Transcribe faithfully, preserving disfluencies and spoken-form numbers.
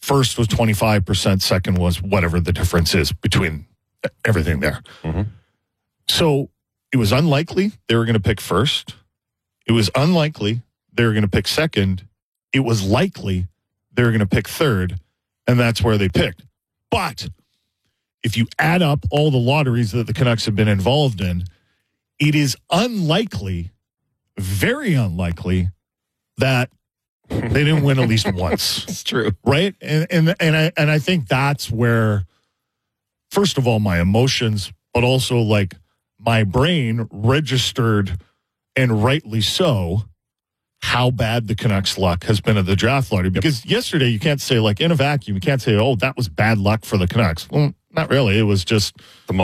First was twenty-five percent. Second was whatever the difference is between everything there. Mm-hmm. So it was unlikely they were going to pick first. It was unlikely they were going to pick second. It was likely they were going to pick third, and that's where they picked. But if you add up all the lotteries that the Canucks have been involved in, it is unlikely, very unlikely, that they didn't win at least once. It's true. Right? And and and I and I think that's where, first of all, my emotions, but also like my brain registered, and rightly so, how bad the Canucks' luck has been at the draft lottery. Because yesterday you can't say, like, in a vacuum, you can't say, oh, that was bad luck for the Canucks. Well, not really. It was just the